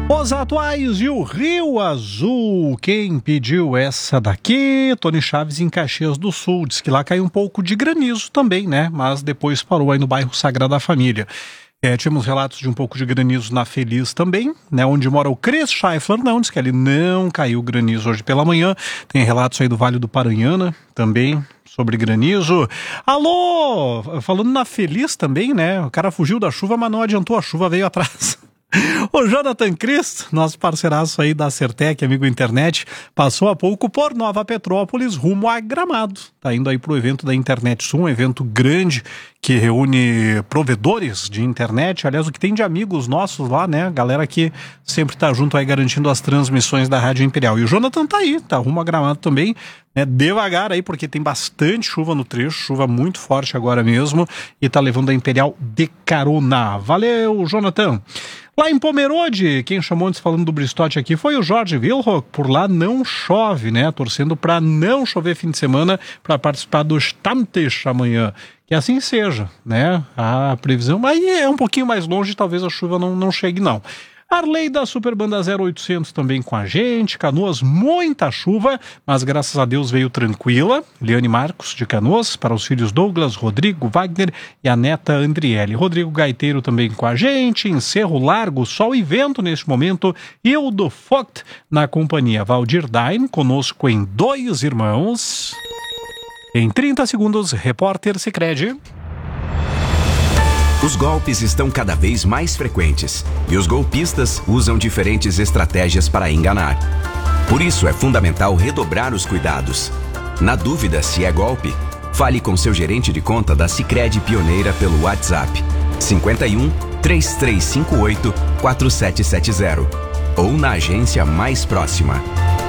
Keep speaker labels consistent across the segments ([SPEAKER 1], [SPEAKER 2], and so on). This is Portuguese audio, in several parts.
[SPEAKER 1] Os atuais e o Rio Azul. Quem pediu essa daqui? Tony Chaves em Caxias do Sul. Diz que lá caiu um pouco de granizo também, né? Mas depois parou aí no bairro Sagrada Família. Tínhamos relatos de um pouco de granizo na Feliz também, né? Onde mora o Chris Scheifler, não, diz que ali não caiu granizo hoje pela manhã. Tem relatos aí do Vale do Paranhana também sobre granizo. Alô! Falando na Feliz também, né? O cara fugiu da chuva, mas não adiantou, a chuva veio atrás. O Jonathan Cristo, nosso parceiraço aí da Certec, amigo internet, passou há pouco por Nova Petrópolis, rumo a Gramado. Tá indo aí pro evento da Internet Sul, um evento grande que reúne provedores de internet, aliás, o que tem de amigos nossos lá, né? Galera que sempre tá junto aí garantindo as transmissões da Rádio Imperial. E o Jonathan tá aí, tá rumo a Gramado também, né? Devagar aí, porque tem bastante chuva no trecho, chuva muito forte agora mesmo, e tá levando a Imperial de carona. Valeu, Jonathan! Lá em Pomerode, quem chamou antes falando do Bristote aqui foi o Jorge Wilhock. Por lá não chove, né? Torcendo para não chover fim de semana para participar do Stammtisch amanhã. Que assim seja, né? A previsão aí é um pouquinho mais longe, talvez a chuva não chegue não. Arley da Superbanda 0800 também com a gente. Canoas, muita chuva, mas graças a Deus veio tranquila. Liane Marcos de Canoas, para os filhos Douglas, Rodrigo, Wagner e a neta Andriele. Rodrigo Gaiteiro também com a gente. Em Cerro Largo, sol e vento neste momento. Hildo Vogt na companhia. Valdir Daim conosco em Dois Irmãos. Em 30 segundos, repórter Sicredi.
[SPEAKER 2] Os golpes estão cada vez mais frequentes e os golpistas usam diferentes estratégias para enganar. Por isso é fundamental redobrar os cuidados. Na dúvida se é golpe, fale com seu gerente de conta da Sicredi Pioneira pelo WhatsApp 51 3358 4770 ou na agência mais próxima.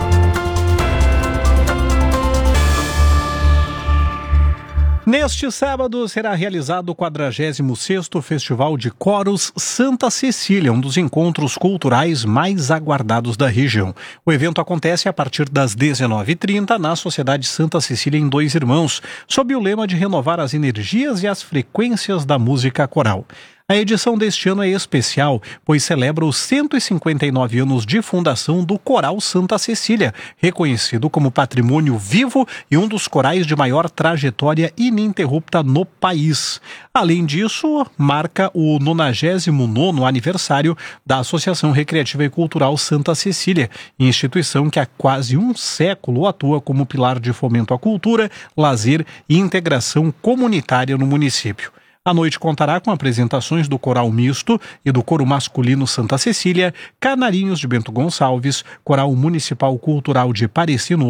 [SPEAKER 1] Neste sábado será realizado o 46º Festival de Coros Santa Cecília, um dos encontros culturais mais aguardados da região. O evento acontece a partir das 19h30 na Sociedade Santa Cecília em Dois Irmãos, sob o lema de renovar as energias e as frequências da música coral. A edição deste ano é especial, pois celebra os 159 anos de fundação do Coral Santa Cecília, reconhecido como patrimônio vivo e um dos corais de maior trajetória ininterrupta no país. Além disso, marca o 99º aniversário da Associação Recreativa e Cultural Santa Cecília, instituição que há quase um século atua como pilar de fomento à cultura, lazer e integração comunitária no município. A noite contará com apresentações do Coral Misto e do Coro Masculino Santa Cecília, Canarinhos de Bento Gonçalves, Coral Municipal Cultural de Parecino